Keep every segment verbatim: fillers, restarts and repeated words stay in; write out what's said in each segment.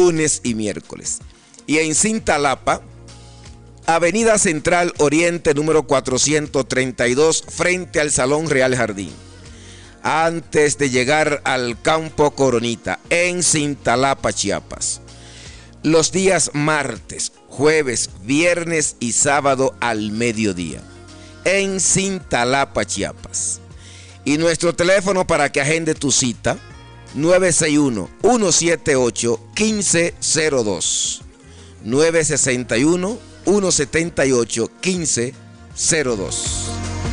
lunes y miércoles. Y en Cintalapa, Avenida Central Oriente número cuatrocientos treinta y dos, frente al Salón Real Jardín. Antes de llegar al Campo Coronita, en Cintalapa, Chiapas. Los días martes, jueves, viernes y sábado al mediodía. En Cintalapa, Chiapas. Y nuestro teléfono para que agende tu cita, nueve seis uno, uno siete ocho, uno cinco cero dos. nueve seis uno, uno siete ocho, uno cinco cero dos.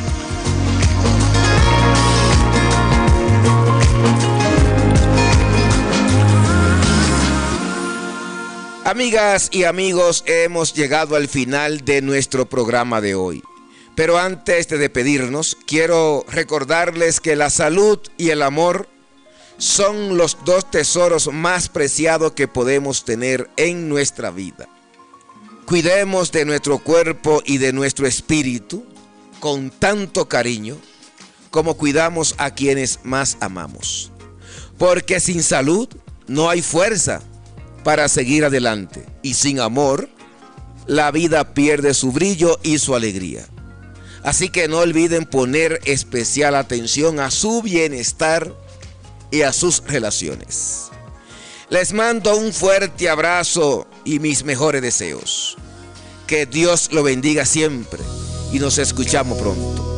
Amigas y amigos, hemos llegado al final de nuestro programa de hoy. Pero antes de despedirnos, quiero recordarles que la salud y el amor son los dos tesoros más preciados que podemos tener en nuestra vida. Cuidemos de nuestro cuerpo y de nuestro espíritu con tanto cariño como cuidamos a quienes más amamos. Porque sin salud no hay fuerza para seguir adelante. Y sin amor, la vida pierde su brillo y su alegría. Así que no olviden poner especial atención a su bienestar y a sus relaciones. Les mando un fuerte abrazo y mis mejores deseos. Que Dios lo bendiga siempre y nos escuchamos pronto.